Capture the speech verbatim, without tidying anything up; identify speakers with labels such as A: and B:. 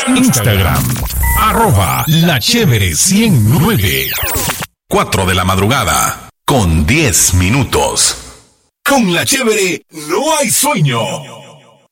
A: Instagram, arroba La Chévere ciento nueve. cuatro de la madrugada, con diez minutos. Con La Chévere no hay sueño.